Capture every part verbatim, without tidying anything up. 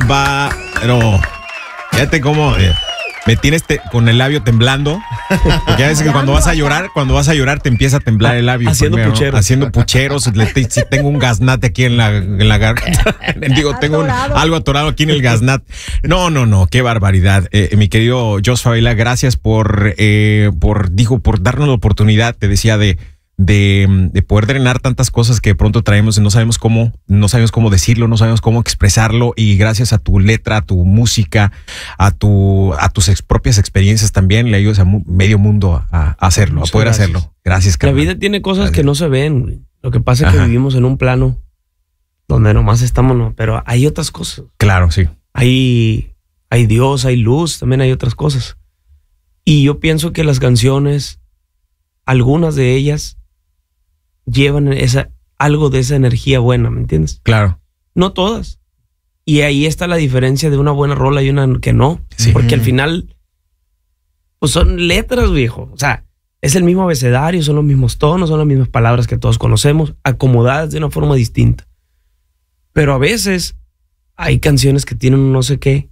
va... No, fíjate cómo... Eh, me tienes te, con el labio temblando. Porque a veces que cuando vas a llorar, cuando vas a llorar te empieza a temblar el labio. Haciendo primero, pucheros. ¿no? Haciendo pucheros. Le, te, si tengo un gaznate aquí en la, en la garganta. Digo, tengo un, algo atorado aquí en el gaznate. No, no, no, qué barbaridad. Eh, mi querido Jos Favela, gracias por, eh, por, digo, por darnos la oportunidad, te decía, de... De, de poder drenar tantas cosas que de pronto traemos y no sabemos cómo, no sabemos cómo decirlo, no sabemos cómo expresarlo, y gracias a tu letra, a tu música, a tu, a tus ex propias experiencias también le ayudas a mu medio mundo a, a hacerlo, Muchas a poder gracias. hacerlo. Gracias, carnal. La vida tiene cosas gracias. que no se ven. Lo que pasa es que Ajá. vivimos en un plano donde nomás estamos, no, pero hay otras cosas. Claro, sí. Hay, hay Dios, hay luz, también hay otras cosas. Y yo pienso que las canciones, algunas de ellas, llevan esa, algo de esa energía buena, ¿me entiendes? Claro. No todas. Y ahí está la diferencia de una buena rola y una que no. Sí. Porque al final, pues son letras, viejo. O sea, es el mismo abecedario, son los mismos tonos, son las mismas palabras que todos conocemos, acomodadas de una forma distinta. Pero a veces hay canciones que tienen un no sé qué.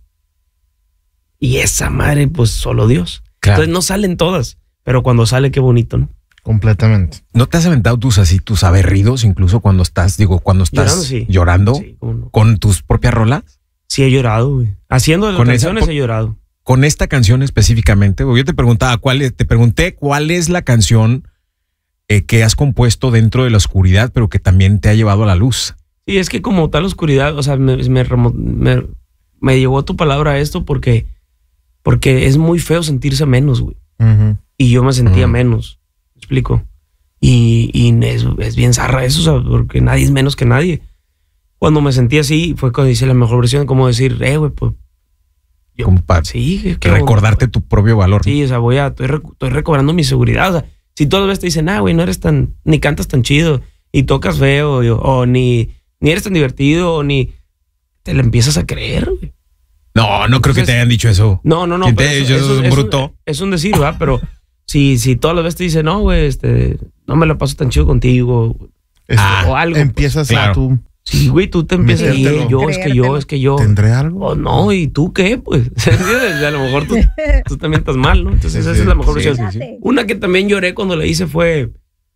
Y esa madre, pues solo Dios. Claro. Entonces no salen todas. Pero cuando sale, qué bonito, ¿no? Completamente. ¿No te has aventado tus así, tus aberridos, incluso cuando estás, digo, cuando estás Llorando, sí. llorando Sí, ¿cómo no? con tus propias rolas? Sí, he llorado, güey. Haciendo las Con esa- canciones por- he llorado. Con esta canción específicamente, yo te preguntaba cuál es, te pregunté cuál es la canción eh, que has compuesto dentro de la oscuridad, pero que también te ha llevado a la luz. Sí, es que como tal oscuridad, o sea, me, me, remo- me, me llevó tu palabra a esto porque, porque es muy feo sentirse menos, güey. Uh-huh. Y yo me sentía Mm. menos, ¿me explico? Y, y es, es bien zarra eso, o sea, porque nadie es menos que nadie. Cuando me sentí así, fue cuando hice la mejor versión, como decir, eh, güey, pues... yo- Como para sí, que qué recordarte onda, tu propio valor. güey. Sí, o sea, voy a, estoy, recu- estoy recobrando mi seguridad. O sea, si todas las veces te dicen, ah, güey, no eres tan, ni cantas tan chido, y tocas feo, y- o ni, ni eres tan divertido, o ni... Te la empiezas a creer, güey. No, no creo que Entonces- te hayan dicho eso. No, no, no. ¿Quién te pero ha dicho eso? Es un bruto. Es un decir, ¿verdad? Pero si, si todas las veces te dicen, no, güey, este, no me la paso tan chido contigo, Este, Ah, o algo. empiezas claro. a tú. Sí, güey, tú te empiezas a ir, Metértelo. yo, es que yo, es que yo. ¿Tendré algo? Oh, no, ¿y tú qué? Pues, ¿entiendes? A lo mejor tú, tú también estás mal, ¿no? Entonces, Sí, esa sí, es la mejor sí, versión. sí, sí. Una que también lloré cuando la hice fue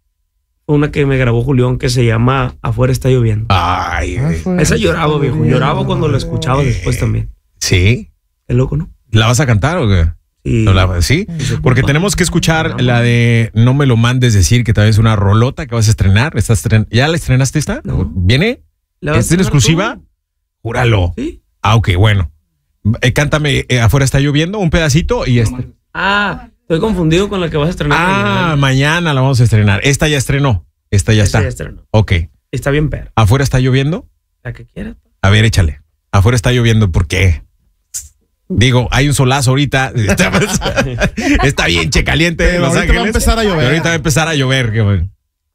una que me grabó Julián que se llama Afuera está lloviendo. Ay, güey. Esa lloraba, viejo. Lloraba cuando la escuchaba después también. ¿Sí? Qué loco, ¿no? ¿La vas a cantar o qué? Sí. ¿No la- ¿Sí? Porque tenemos que escuchar la de No me lo mandes decir, que tal vez es una rolota que vas a estrenar. ¿Estás estren- ¿Ya la estrenaste esta? No. ¿Viene? ¿La vas a ¿Es en estrenar exclusiva? tú? Júralo. Sí. Ah, ok, bueno. Eh, cántame, eh, Afuera está lloviendo, un pedacito y este. Ah, estoy confundido con la que vas a estrenar. Ah, mañana. mañana la vamos a estrenar. Esta ya estrenó. Esta ya Esa está. ya estrenó. Ok. Está bien, perro. ¿Afuera está lloviendo? La que quieras. A ver, échale. Afuera está lloviendo, ¿por qué? Digo, hay un solazo ahorita. Está bien, che caliente, Pero Los ahorita Ángeles. va a empezar a llover. Pero ahorita va a empezar a llover. qué bueno.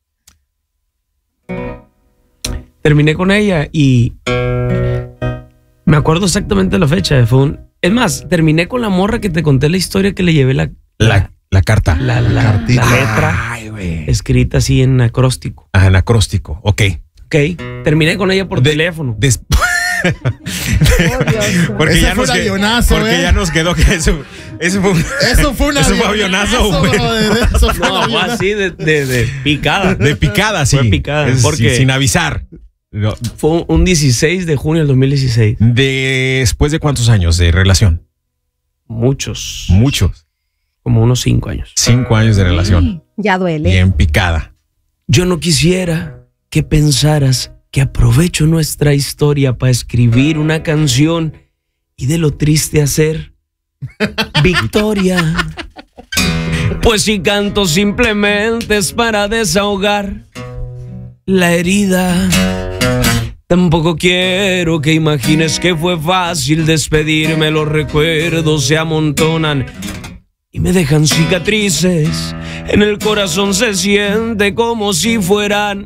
Terminé con ella y me acuerdo exactamente de la fecha. Fue un, es más, terminé con la morra que te conté la historia que le llevé la, La, la carta. la, la, la cartita. letra Ay, güey. escrita así en acróstico. Ah, en acróstico. Ok. Ok, terminé con ella por De- teléfono. Des- porque Ese ya fue nos un que- avionazo, porque ¿eh? ya nos quedó que eso, eso fue un, Eso fue un eso fue avionazo, güey. brother, Eso fue un No, fue avionazo. así de, de, de picada. De picada, sí. Fue picada, Es- porque- sin, sin avisar. No, Fue un, un dieciséis de junio del dos mil dieciséis. ¿Después de cuántos años de relación? Muchos. Muchos. Como unos cinco años. Cinco años de relación. Ya duele. Bien picada. Yo no quisiera que pensaras que aprovecho nuestra historia para escribir una canción y de lo triste hacer victoria. Pues si canto simplemente es para desahogar la herida. Tampoco quiero que imagines que fue fácil despedirme. Los recuerdos se amontonan y me dejan cicatrices. En el corazón se siente como si fueran